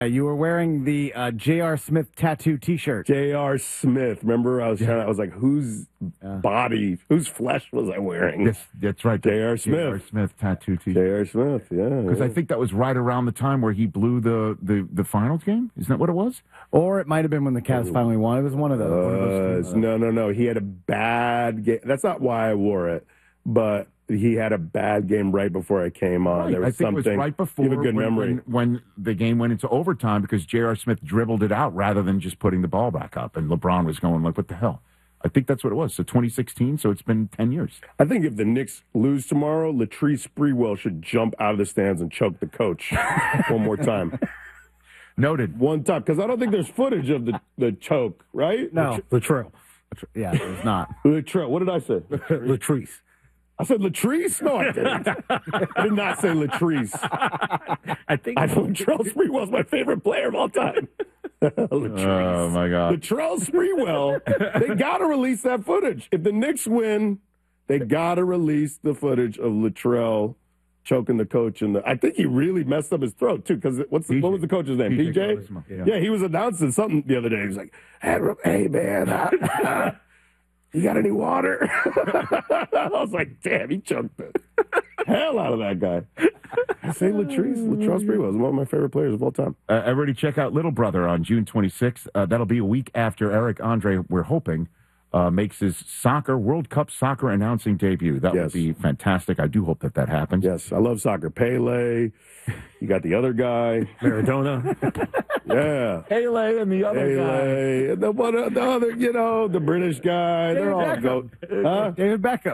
You were wearing the J.R. Smith tattoo T-shirt. J.R. Smith. Remember, I was like, whose body, whose flesh was I wearing? Yes, that's right. J.R. Smith. J.R. Smith tattoo T-shirt. J.R. Smith, yeah. Because I think that was right around the time where he blew the finals game. Isn't that what it was? Or it might have been when the Cavs finally won. It was one of those. No. He had a bad game. That's not why I wore it, but he had a bad game right before I came on. Right. There was I think something. it was right before you have a good memory. When the game went into overtime because J.R. Smith dribbled it out rather than just putting the ball back up, and LeBron was going like, what the hell? I think that's what it was. So 2016, so it's been 10 years. I think if the Knicks lose tomorrow, Latrice Sprewell should jump out of the stands and choke the coach one more time. Noted. One time, because I don't think there's footage of the choke, right? No. Latrell. Yeah, there's not. Latrell. What did I say? Latrice. I said Latrice? No, I didn't. I did not say Latrice. I think Latrell Sprewell's my favorite player of all time. Latrice. Oh, my God. Latrell Sprewell, they got to release that footage. If the Knicks win, they got to release the footage of Latrell choking the coach. I think he really messed up his throat, too, because what was the coach's name? PJ? Yeah, he was announcing something the other day. He was like, hey man, you got any water? I was like, damn, he choked the hell out of that guy. I say Latrell Sprewell is one of my favorite players of all time. Everybody check out Little Brother on June 26th. That'll be a week after Eric Andre, we're hoping, makes his World Cup soccer announcing debut. That would be fantastic. I do hope that happens. Yes, I love soccer. Pele, you got the other guy. Maradona. Yeah. Pele and the other guy. And the other, the British guy. They're all David Beckham.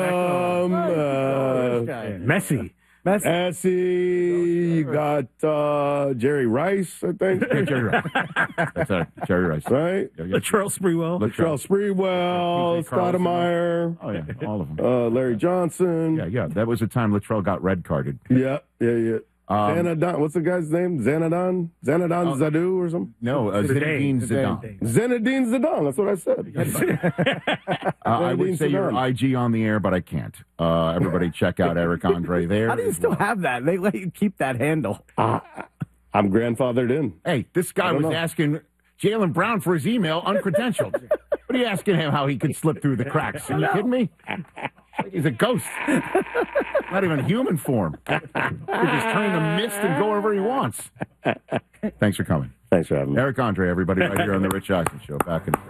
Messi. You got Jerry Rice, I think. Yeah, Jerry Rice. That's right. Jerry Rice. Right? Latrell Sprewell. Stoudemire. Oh, yeah, all of them. Larry Johnson. Yeah. That was the time Latrell got red carded. Yeah. Xanadon, what's the guy's name? Xanadon Zadu or something? No, Zinedine Zidane. Zinedine Zidane, that's what I said. I would say your IG on the air, but I can't. Everybody check out Eric Andre there. How do you still have that? They let you keep that handle. I'm grandfathered in. Hey, this guy was asking Jaylen Brown for his email uncredentialed. What are you asking him how he could slip through the cracks? Are you kidding me? He's a ghost. Not even human form. He can just turn the mist and go wherever he wants. Thanks for coming. Thanks for having me. Eric Andre, everybody, right here on the Rich Eisen Show. Back in.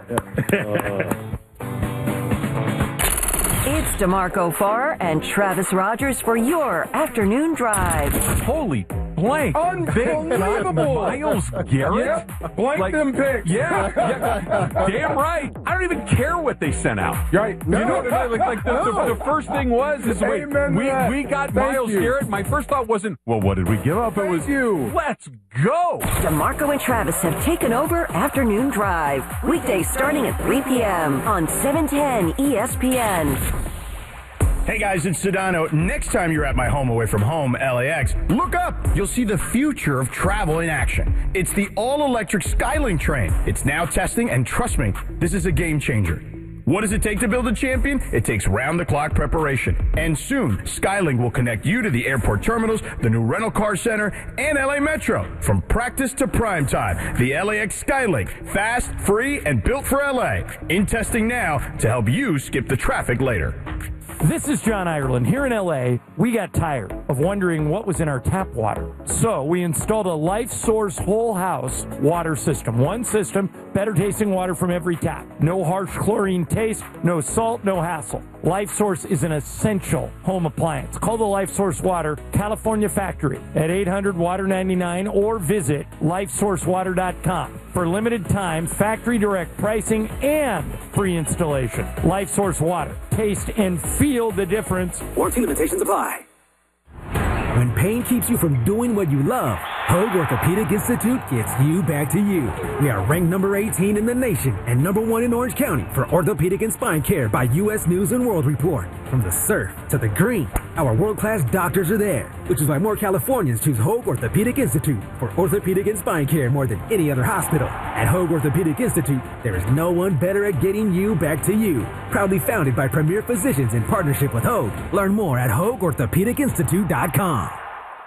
It's DeMarco Farr and Travis Rogers for your afternoon drive. Holy blank. Unbelievable. Miles Garrett? Yeah. Blank them picks. Yeah. Damn right. I don't even care what they sent out. Right. No. You know what I mean? Like the first thing was, wait, we got Miles Garrett. My first thought wasn't, well, what did we give up? It was, let's go. DeMarco and Travis have taken over Afternoon Drive. Weekdays starting at 3 p.m. on 710 ESPN. Hey guys, it's Sedano. Next time you're at my home away from home, LAX, look up. You'll see the future of travel in action. It's the all-electric Skylink train. It's now testing, and trust me, this is a game changer. What does it take to build a champion? It takes round-the-clock preparation. And soon, Skylink will connect you to the airport terminals, the new rental car center, and LA Metro. From practice to prime time, the LAX Skylink. Fast, free, and built for LA. In testing now to help you skip the traffic later. This is John Ireland. Here in LA, we got tired of wondering what was in our tap water. So we installed a Life Source whole house water system. One system, better tasting water from every tap. No harsh chlorine taste, no salt, no hassle. Life Source is an essential home appliance. Call the Life Source Water California factory at 800-WATER-99 or visit lifesourcewater.com for limited time, factory direct pricing, and free installation. Life Source Water. Taste and feel the difference. Warranty limitations apply. When pain keeps you from doing what you love, Hoag Orthopedic Institute gets you back to you. We are ranked number 18 in the nation and number 1 in Orange County for orthopedic and spine care by U.S. News and World Report. From the surf to the green, our world-class doctors are there, which is why more Californians choose Hoag Orthopedic Institute for orthopedic and spine care more than any other hospital. At Hoag Orthopedic Institute, there is no one better at getting you back to you. Proudly founded by premier physicians in partnership with Hoag. Learn more at HoagOrthopedicInstitute.com.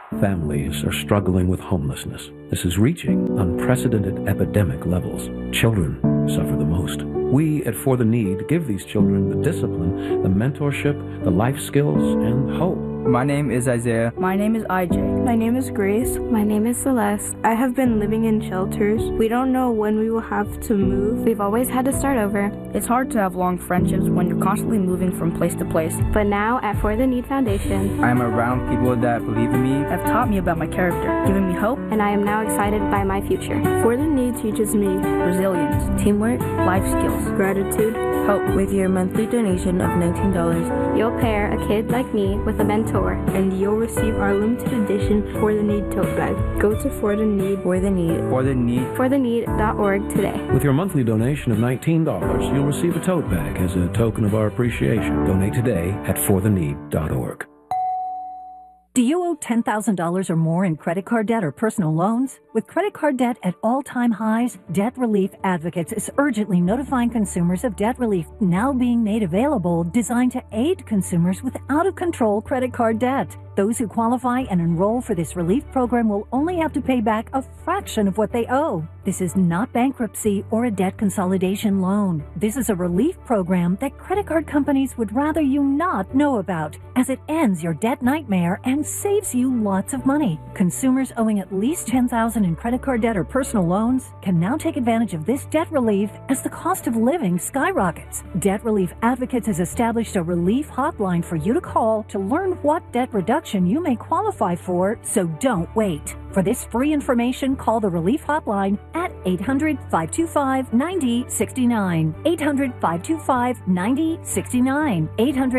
Families are struggling with homelessness. This is reaching unprecedented epidemic levels. Children suffer the most. We at For the Need give these children the discipline, the mentorship, the life skills, and hope. My name is Isaiah. My name is IJ. My name is Grace. My name is Celeste. I have been living in shelters. We don't know when we will have to move. We've always had to start over. It's hard to have long friendships when you're constantly moving from place to place. But now at For the Need Foundation, I am around people that believe in me, have taught me about my character, given me hope, and I am now excited by my future. For the Need teaches me resilience, teamwork, life skills, gratitude, hope. With your monthly donation of $19, you'll pair a kid like me with a mentor, and you'll receive our limited edition For the Need tote bag. Go to For the Need. For the Need. For the Need. ForTheNeed.org today. With your monthly donation of $19, you'll receive a tote bag as a token of our appreciation. Donate today at ForTheNeed.org. Do you owe $10,000 or more in credit card debt or personal loans? With credit card debt at all-time highs, Debt Relief Advocates is urgently notifying consumers of debt relief now being made available, designed to aid consumers with out-of-control credit card debt. Those who qualify and enroll for this relief program will only have to pay back a fraction of what they owe. This is not bankruptcy or a debt consolidation loan. This is a relief program that credit card companies would rather you not know about, as it ends your debt nightmare and saves you lots of money. Consumers owing at least $10,000 in credit card debt or personal loans can now take advantage of this debt relief as the cost of living skyrockets. Debt Relief Advocates has established a relief hotline for you to call to learn what debt reduction you may qualify for, so don't wait. For this free information, call the Relief Hotline at 800-525-9069. 800-525-9069.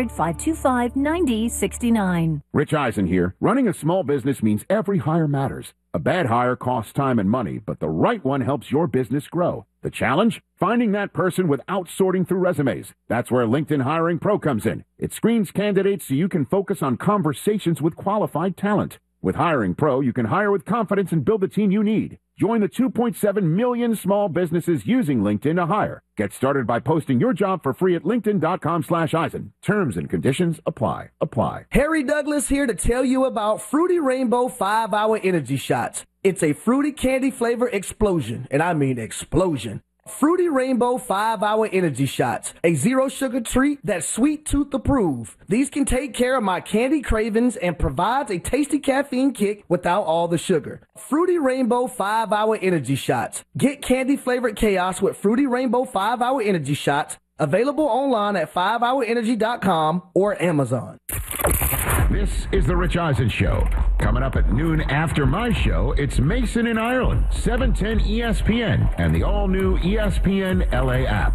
800-525-9069. Rich Eisen here. Running a small business means every hire matters. A bad hire costs time and money, but the right one helps your business grow. The challenge? Finding that person without sorting through resumes. That's where LinkedIn Hiring Pro comes in. It screens candidates so you can focus on conversations with qualified talent. With Hiring Pro, you can hire with confidence and build the team you need. Join the 2.7 million small businesses using LinkedIn to hire. Get started by posting your job for free at linkedin.com/Eisen. Terms and conditions apply. Harry Douglas here to tell you about Fruity Rainbow 5-Hour Energy Shots. It's a fruity candy flavor explosion, and I mean explosion. Fruity Rainbow 5-Hour Energy Shots, a zero-sugar treat that's sweet tooth approved. These can take care of my candy cravings and provides a tasty caffeine kick without all the sugar. Fruity Rainbow 5-Hour Energy Shots. Get candy-flavored chaos with Fruity Rainbow 5-Hour Energy Shots. Available online at 5hourenergy.com or Amazon. This is The Rich Eisen Show. Coming up at noon after my show, it's Mason in Ireland, 710 ESPN, and the all-new ESPN LA app.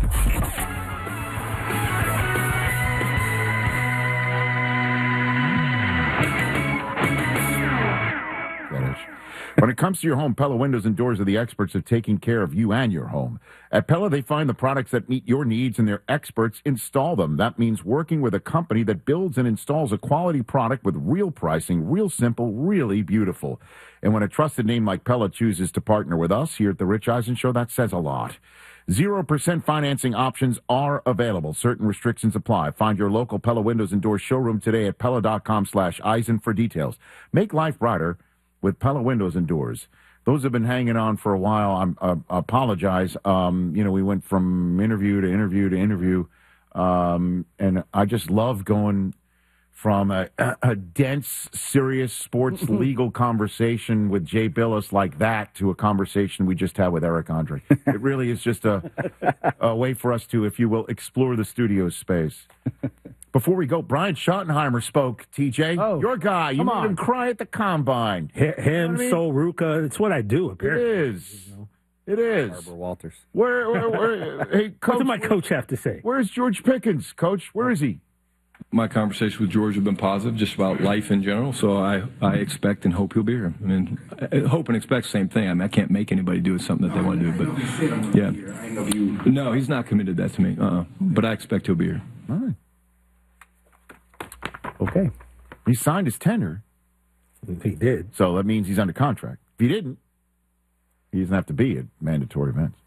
When it comes to your home, Pella Windows and Doors are the experts at taking care of you and your home. At Pella, they find the products that meet your needs, and their experts install them. That means working with a company that builds and installs a quality product with real pricing, real simple, really beautiful. And when a trusted name like Pella chooses to partner with us here at The Rich Eisen Show, that says a lot. 0% financing options are available. Certain restrictions apply. Find your local Pella Windows and Doors showroom today at Pella.com/Eisen for details. Make life brighter with Pella Windows and Doors. Those have been hanging on for a while. I apologize. We went from interview to interview to interview, and I just love going from a dense, serious sports legal conversation with Jay Billis like that to a conversation we just had with Eric Andre. It really is just a way for us to, if you will, explore the studio space. Before we go, Brian Schottenheimer spoke, TJ. Oh, your guy. You made him cry at the combine. Him, Sol Ruka. It's what I do, apparently. It is. It is. Barbara Walters. Where hey, Coach, what did my coach have to say? Where's George Pickens, Coach? Where is he? My conversation with George have been positive, just about life in general. So I expect and hope he'll be here. I mean, hope and expect the same thing. I mean, I can't make anybody do something that they want to do. But yeah, no, he's not committed that to me. But I expect he'll be here. All right. Okay. He signed his tenure. He did. So that means he's under contract. If he didn't, he doesn't have to be at mandatory events.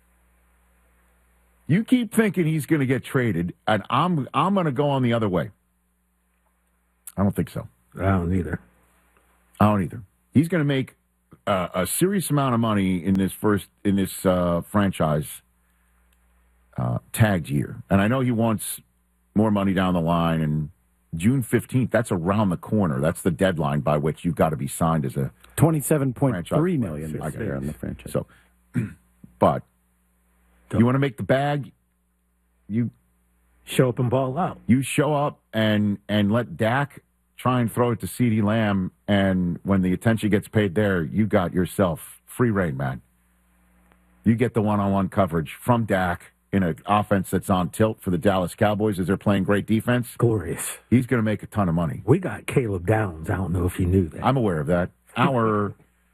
You keep thinking he's going to get traded, and I'm going to go on the other way. I don't think so. I don't either. I don't either. He's going to make a serious amount of money in this franchise tagged year. And I know he wants more money down the line. And June 15th, that's around the corner. That's the deadline by which you've got to be signed as a $27.3 million this year on the franchise. So, but you want to make the bag, you show up and ball out. You show up and let Dak try and throw it to CeeDee Lamb, and when the attention gets paid there, you got yourself free reign, man. You get the one-on-one coverage from Dak in an offense that's on tilt for the Dallas Cowboys as they're playing great defense. Glorious. He's going to make a ton of money. We got Caleb Downs. I don't know if you knew that. I'm aware of that. Our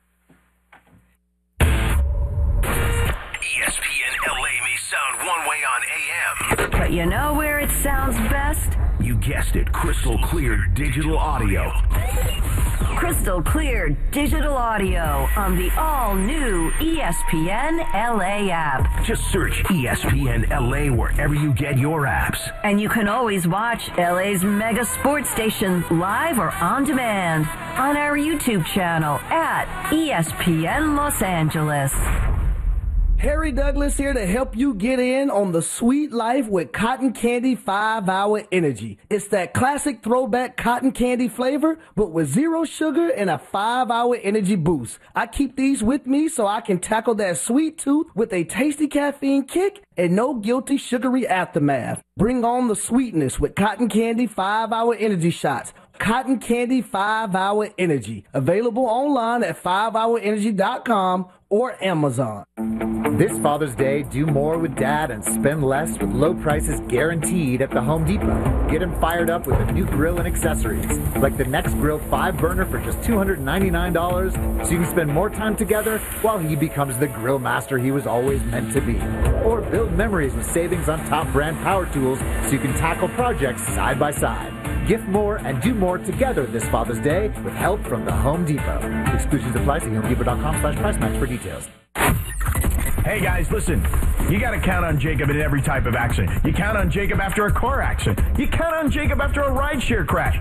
ESPN LA may sound one way on AM. But you know where it sounds best? You guessed it, crystal clear digital audio. Crystal clear digital audio on the all-new ESPN LA app. Just search ESPN LA wherever you get your apps. And you can always watch LA's mega sports station live or on demand on our YouTube channel at ESPN Los Angeles. Harry Douglas here to help you get in on the sweet life with Cotton Candy 5-Hour Energy. It's that classic throwback cotton candy flavor, but with 0 sugar and a 5-hour energy boost. I keep these with me so I can tackle that sweet tooth with a tasty caffeine kick and no guilty sugary aftermath. Bring on the sweetness with Cotton Candy 5-Hour Energy Shots. Cotton Candy 5-Hour Energy. Available online at 5hourenergy.com or Amazon. This Father's Day, do more with Dad and spend less with low prices guaranteed at the Home Depot. Get him fired up with a new grill and accessories, like the Next Grill 5-burner for just $299, so you can spend more time together while he becomes the grill master he was always meant to be. Or build memories with savings on top brand power tools so you can tackle projects side by side. Gift more and do more together this Father's Day with help from the Home Depot. Exclusions apply. See HomeDepot.com/price match for details. Hey guys, listen. You got to count on Jacob in every type of accident. You count on Jacob after a car accident. You count on Jacob after a rideshare crash.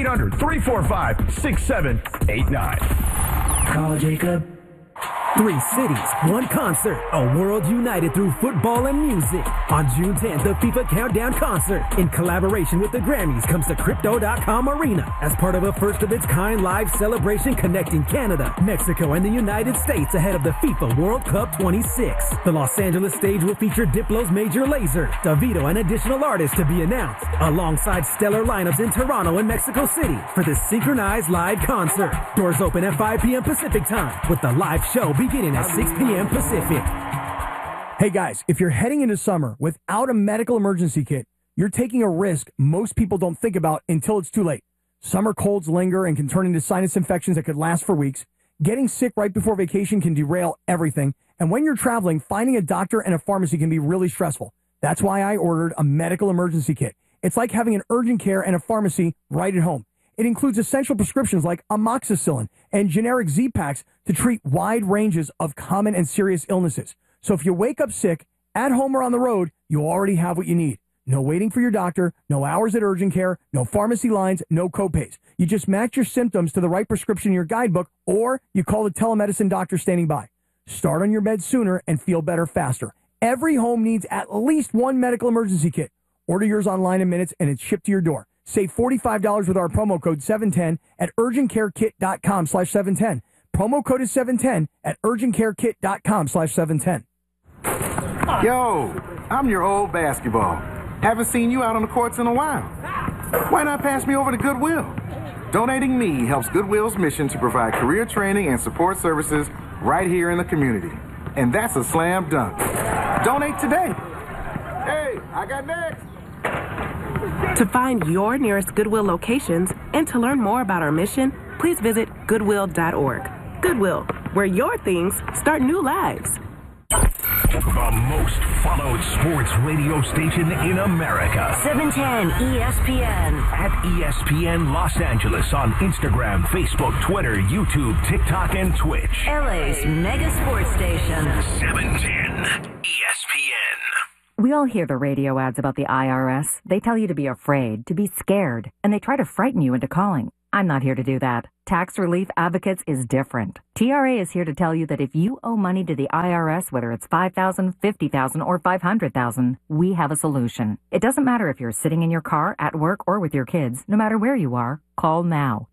800-345-6789. Call Jacob. 3 cities, 1 concert, a world united through football and music. On June 10th, the FIFA Countdown Concert, in collaboration with the Grammys, comes to Crypto.com Arena as part of a first-of-its-kind live celebration connecting Canada, Mexico, and the United States ahead of the FIFA World Cup 26. The Los Angeles stage will feature Diplo's Major Lazer, Davido, and additional artists to be announced, alongside stellar lineups in Toronto and Mexico City for this synchronized live concert. Doors open at 5 p.m. Pacific time, with the live show beginning at 6 p.m. Pacific. Hey guys, if you're heading into summer without a medical emergency kit, you're taking a risk most people don't think about until it's too late. Summer colds linger and can turn into sinus infections that could last for weeks. Getting sick right before vacation can derail everything. And when you're traveling, finding a doctor and a pharmacy can be really stressful. That's why I ordered a medical emergency kit. It's like having an urgent care and a pharmacy right at home. It includes essential prescriptions like amoxicillin and generic Z-Packs to treat wide ranges of common and serious illnesses. So if you wake up sick, at home or on the road, you already have what you need. No waiting for your doctor, no hours at urgent care, no pharmacy lines, no copays. You just match your symptoms to the right prescription in your guidebook, or you call the telemedicine doctor standing by. Start on your bed sooner and feel better faster. Every home needs at least 1 medical emergency kit. Order yours online in minutes and it's shipped to your door. Save $45 with our promo code 710 at urgentcarekit.com/710. Promo code is 710 at urgentcarekit.com/710. Yo, I'm your old basketball. Haven't seen you out on the courts in a while. Why not pass me over to Goodwill? Donating me helps Goodwill's mission to provide career training and support services right here in the community. And that's a slam dunk. Donate today. Hey, I got next. To find your nearest Goodwill locations and to learn more about our mission, please visit Goodwill.org. Goodwill, where your things start new lives. The most followed sports radio station in America. 710 ESPN. At ESPN Los Angeles on Instagram, Facebook, Twitter, YouTube, TikTok, and Twitch. LA's mega sports station. 710 ESPN. We all hear the radio ads about the IRS. They tell you to be afraid, to be scared, and they try to frighten you into calling. I'm not here to do that. Tax Relief Advocates is different. TRA is here to tell you that if you owe money to the IRS, whether it's $5,000, $50,000, or $500,000, we have a solution. It doesn't matter if you're sitting in your car, at work, or with your kids. No matter where you are, call now.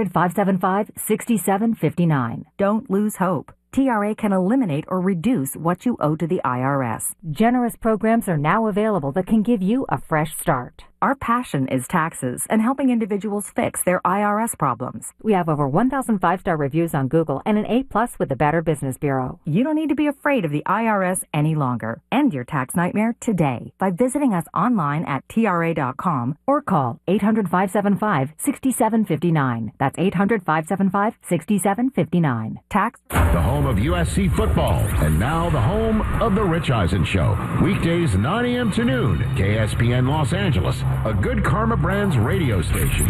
800-575-6759. Don't lose hope. TRA can eliminate or reduce what you owe to the IRS. Generous programs are now available that can give you a fresh start. Our passion is taxes and helping individuals fix their IRS problems. We have over 1,000 5-star reviews on Google and an A+ with the Better Business Bureau. You don't need to be afraid of the IRS any longer. End your tax nightmare today by visiting us online at TRA.com or call 800-575-6759. That's 800-575-6759. Tax. The home of USC football, and now the home of The Rich Eisen Show. Weekdays 9 a.m. to noon, KSPN Los Angeles, a Good Karma Brands radio station.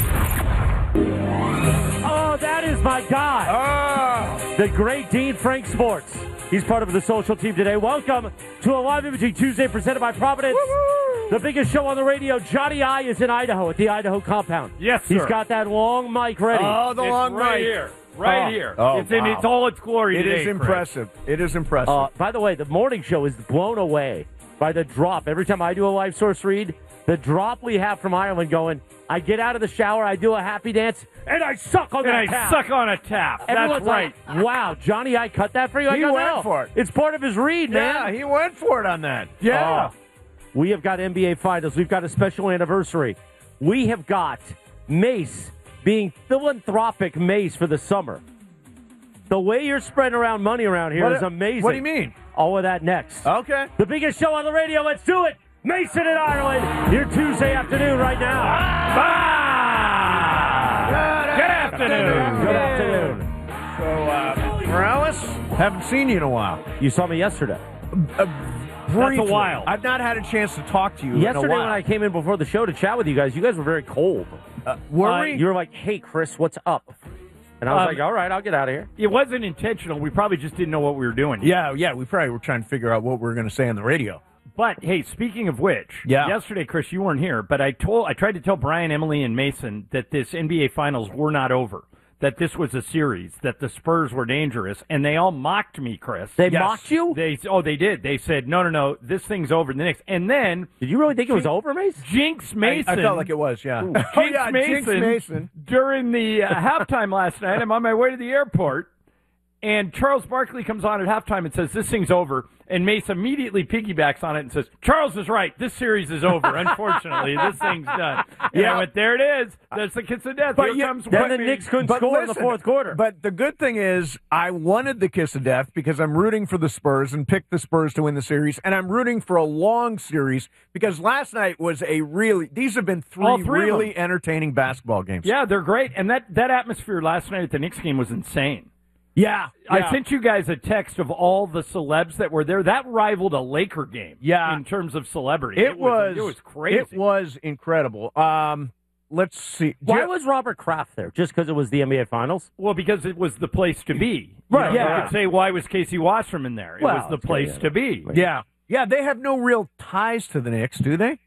Oh, that is my guy. The great Dean Frank Sports. He's part of the social team today. Welcome to a live imaging Tuesday presented by Providence. Woo-hoo! The biggest show on the radio. Johnny I is in Idaho at the Idaho compound. Yes, sir. He's got that long mic ready. Oh, the long mic. Right here. Right here. Oh, it's in its all its glory today. It is impressive. It is impressive. By the way, the morning show is blown away by the drop. Every time I do a live source read, the drop we have from Ireland going, I get out of the shower, I do a happy dance, and I suck on that tap. suck on a tap. Everyone's That's right. Like, wow, Johnny, I cut that for you? He went for it. It's part of his read, man. Yeah, he went for it on that. Yeah. We have got NBA Finals. We've got a special anniversary. We have got Mace being philanthropic Mace for the summer. The way you're spreading around money around here is amazing. What do you mean? All of that next. Okay. The biggest show on the radio. Let's do it. Mason in Ireland. Your Tuesday afternoon right now. Good afternoon. Good afternoon. So, Morales, haven't seen you in a while. You saw me yesterday. Briefly. That's a while. I've not had a chance to talk to you Yesterday in a while. when I came in before the show to chat with you guys were very cold. Were we? You were like, hey, Chris, what's up? And I was like, all right, I'll get out of here. It wasn't intentional. We probably just didn't know what we were doing. Yeah, we probably were trying to figure out what we were going to say on the radio. But, hey, speaking of which, yesterday, Chris, you weren't here, but I tried to tell Brian, Emily, and Mason that this NBA Finals were not over, that this was a series, that the Spurs were dangerous, and they all mocked me, Chris. They mocked you? They did. They said, no, this thing's over. The Knicks. And then... Did you really think it was over, Mace? Jinx Mason. I felt like it was, yeah. Jinx Mason. During the halftime last night, I'm on my way to the airport, and Charles Barkley comes on at halftime and says, this thing's over. And Mace immediately piggybacks on it and says, Charles is right. This series is over. Unfortunately, this thing's done. And I went, there it is. That's the kiss of death. But Here comes then the Knicks couldn't score in the fourth quarter. But the good thing is I wanted the kiss of death because I'm rooting for the Spurs and picked the Spurs to win the series. And I'm rooting for a long series because last night was these have been three really entertaining basketball games. Yeah, they're great. And that atmosphere last night at the Knicks game was insane. Yeah. I sent you guys a text of all the celebs that were there. That rivaled a Laker game. Yeah. In terms of celebrity. It was crazy. It was incredible. Let's see. Why was Robert Kraft there? Just because it was the NBA Finals? Well, because it was the place to be. Right. You could say, why was Casey Wasserman there? It was the place to be. Yeah. Yeah, they have no real ties to the Knicks, do they?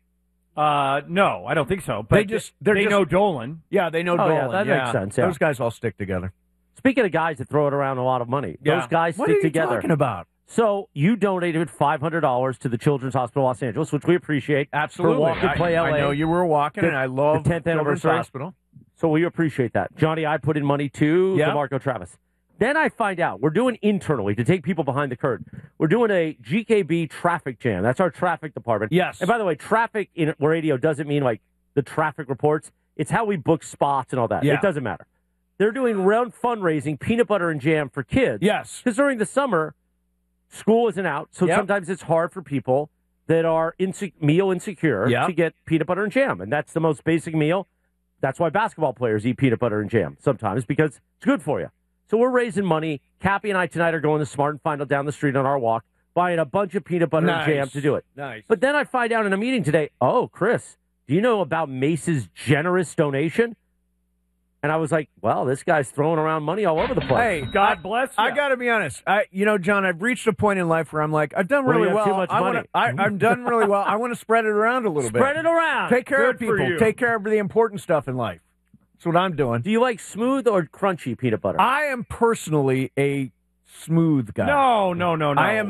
No, I don't think so. But they know Dolan. Yeah, they know Dolan. Yeah, that makes sense. Yeah. Those guys all stick together. Speaking of guys that throw it around a lot of money, those guys what stick are you together. Talking about? So you donated $500 to the Children's Hospital Los Angeles, which we appreciate. Absolutely. For Walk and Play LA. I know you were walking, and I love the 10th Children's anniversary. Hospital. So we appreciate that. Johnny, I put in money to DeMarco Travis. Then I find out we're doing internally to take people behind the curtain. We're doing a GKB traffic jam. That's our traffic department. Yes. And by the way, traffic in radio doesn't mean like the traffic reports. It's how we book spots and all that. Yeah. It doesn't matter. They're doing round fundraising, peanut butter and jam for kids. Yes. Because during the summer, school isn't out, so sometimes it's hard for people that are meal insecure to get peanut butter and jam. And that's the most basic meal. That's why basketball players eat peanut butter and jam sometimes, because it's good for you. So we're raising money. Cappy and I tonight are going to Smart and Final down the street on our walk, buying a bunch of peanut butter and jam to do it. Nice. But then I find out in a meeting today, oh, Chris, do you know about Mace's generous donation? And I was like, well, this guy's throwing around money all over the place. Hey, God bless you. I got to be honest. John, I've reached a point in life where I'm like, I've done Well, really you have well. too much money. I've done really well. I want to spread it around a little bit. Spread it around. Take care Good of people. for you. Take care of the important stuff in life. That's what I'm doing. Do you like smooth or crunchy peanut butter? I am personally a smooth guy. No. I am